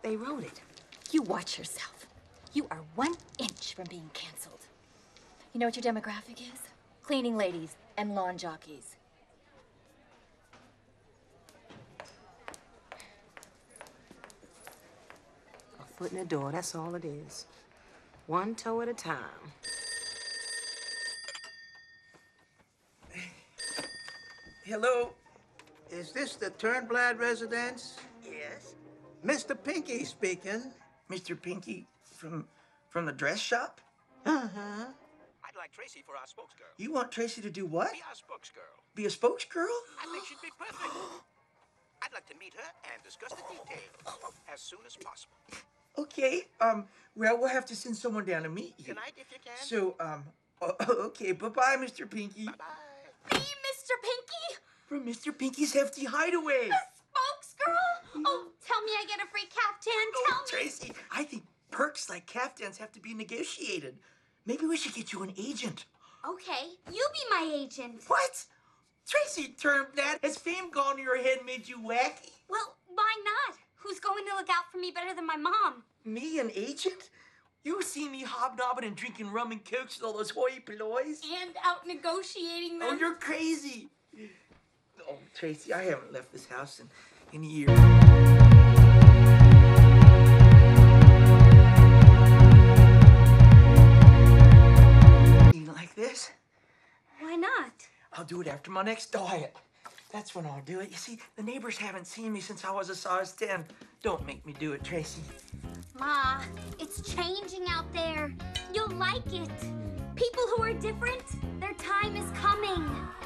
They wrote it. You watch yourself. You are 1 inch from being canceled. You know what your demographic is? Cleaning ladies and lawn jockeys. A foot in the door, that's all it is. One toe at a time. Hello, is this the Turnblad residence? Yes? Mr. Pinky speaking. Mr. Pinky from the dress shop? Uh-huh. I'd like Tracy for our spokesgirl. You want Tracy to do what? Be our spokesgirl. Be a spokesgirl? I think she'd be perfect. I'd like to meet her and discuss the details as soon as possible. Okay, well, we'll have to send someone down to meet you. Tonight, if you can. So, okay, bye-bye, Mr. Pinky. Bye-bye. Me, Mr. Pinky? From Mr. Pinky's Hefty Hideaway. Spokesgirl? Oh, tell me I get a free caftan. Tell me. Tracy, I think perks like caftans have to be negotiated. Maybe we should get you an agent. Okay, you be my agent. What? Tracy Turnblad, has fame gone to your head and made you wacky? Well, why not? Who's going to look out for me better than my mom? Me, an agent? You see me hobnobbing and drinking rum and cokes with all those hoi pollois? And out negotiating them. Oh, you're crazy. Oh, Tracy, I haven't left this house in years. You like this? Why not? I'll do it after my next diet. That's when I'll do it. You see, the neighbors haven't seen me since I was a size 10. Don't make me do it, Tracy. Ma, it's changing out there. You'll like it. People who are different, their time is coming.